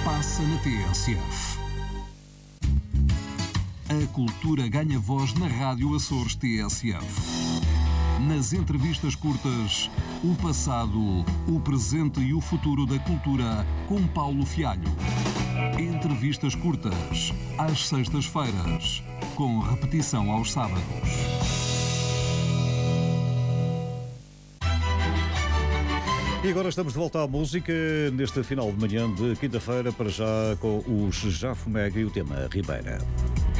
passa na TSF. A cultura ganha voz na Rádio Açores TSF. Nas entrevistas curtas, o passado, o presente e o futuro da cultura com Paulo Fialho. Entrevistas curtas, às sextas-feiras, com repetição aos sábados. E agora estamos de volta à música, neste final de manhã de quinta-feira, para já com os Jafomega e o tema Ribeira.